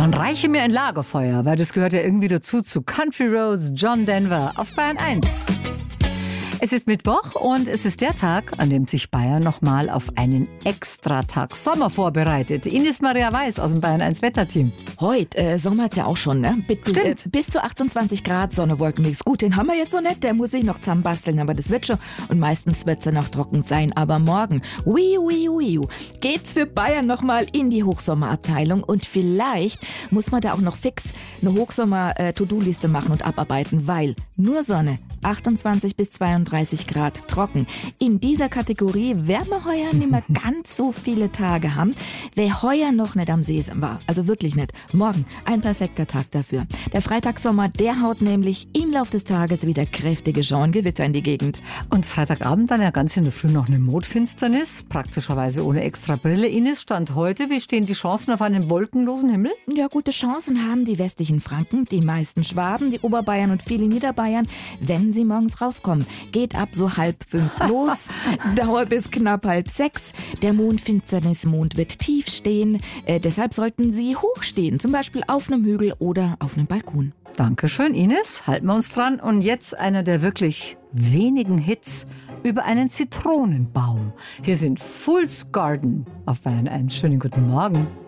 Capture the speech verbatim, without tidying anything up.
Dann reiche mir ein Lagerfeuer, weil das gehört ja irgendwie dazu zu Country Roads, John Denver auf Bayern eins. Es ist Mittwoch und es ist der Tag, an dem sich Bayern nochmal auf einen Extratag Sommer vorbereitet. Ines Maria Weiß aus dem Bayern eins Wetterteam. Heute, äh, Sommer ist ja auch schon, ne? Bitte, Stimmt. Äh, bis zu achtundzwanzig Grad, Sonne, Wolkenmix. Gut, den haben wir jetzt noch nicht, der muss sich noch zusammenbasteln, aber das wird schon. Und meistens wird es ja noch trocken sein. Aber morgen, wiu, wiu, wiu, geht's für Bayern nochmal in die Hochsommerabteilung. Und vielleicht muss man da auch noch fix eine Hochsommer-To-Do-Liste machen und abarbeiten, weil nur Sonne, achtundzwanzig bis zweiunddreißig Grad trocken. In dieser Kategorie werden wir heuer nicht mehr ganz so viele Tage haben. Wer heuer noch nicht am See war, also wirklich nicht, morgen ein perfekter Tag dafür. Der Freitagssommer, der haut nämlich im Lauf des Tages wieder kräftige Schauengewitter in die Gegend. Und Freitagabend dann ja ganz in der Früh noch eine Mondfinsternis, praktischerweise ohne extra Brille. Ines, Stand heute, wie stehen die Chancen auf einen wolkenlosen Himmel? Ja, gute Chancen haben die westlichen Franken, die meisten Schwaben, die Oberbayern und viele Niederbayern, wenn sie morgens rauskommen. Geht ab so halb fünf los, dauert bis knapp halb sechs. Der Mondfinsternismond wird tief stehen, äh, deshalb sollten Sie hoch stehen, zum Beispiel auf einem Hügel oder auf einem Balkon. Dankeschön, Ines. Halten wir uns dran. Und jetzt einer der wirklich wenigen Hits über einen Zitronenbaum. Hier sind Fool's Garden auf Bayern eins. Schönen guten Morgen.